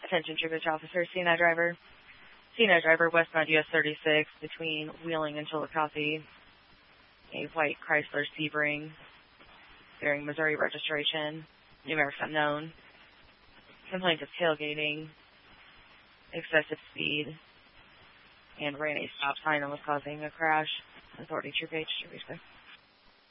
Attention Troopage Officer, CNI driver. CNI driver, westbound US 36 between Wheeling and Chillicothe. A white Chrysler Sebring bearing Missouri registration, numerics unknown. Complaint of tailgating, excessive speed, and ran a stop sign and was causing a crash. Authority Troop H, Troop H.